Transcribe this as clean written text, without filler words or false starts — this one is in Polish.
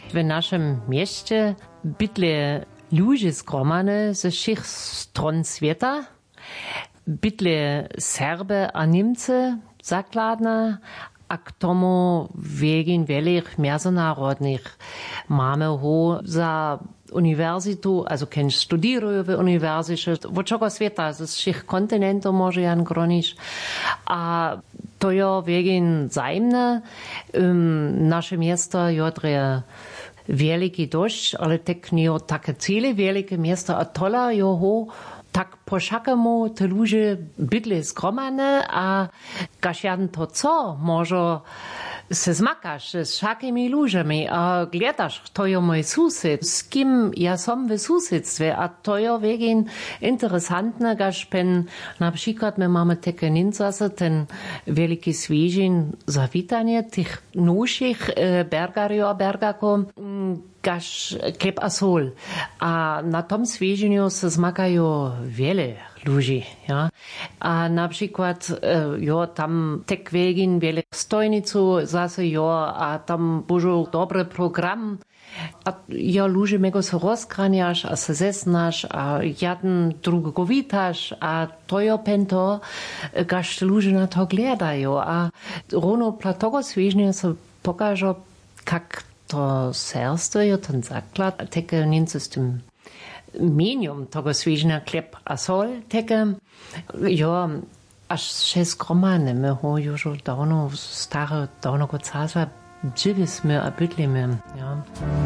W naszym mieście bytle ludzie zgromane ze všech stron świata, bytle Serbe a Niemcy zakladne, a k tomu wegin wielich międzynarodnych mamy ho za uniwersytu, also kenš studiruju w uniwersycie, od czego świata, z všech kontynentów może jan gronić, a to jo wegin zajmne, nasze miasto jodre wielki dość, ale tak nie takie cele wielkie miasto, a tola jo tak po všakemu te ludzie bydle zgromane, a kaž jan to co, może se zmakaš z všakými ludziami a gledaš, to je mój sused, z kim ja som w susedstwie, a to je wegin interesantne, kaž pen, na przykład my mamy takie ninzase, ten wielki svížin zawitanie tych nowszych bergarjo a bergako, kaž klep a sol. A na tom svíženiu se zmakajú wiele ludzi, ja. A na przykład, jo, tam tek wegin wiele stojnicu zase, jo, a tam božu dobry program. A ja ludzie mego se rozkraniaš, a se zesnaš, a jeden drugiego witaš, a to jo pento, kaž ludzie na to gledajo. A rono platogo svíženia se pokažo, kak to serstwo, jo, ten zaklad, teke nince z tym medium tego svíženia klep a sol, teke, jo, až 6 gromane, my ho już dawno, stare, dawno go czasu, żyli sme a bydlimy, ja.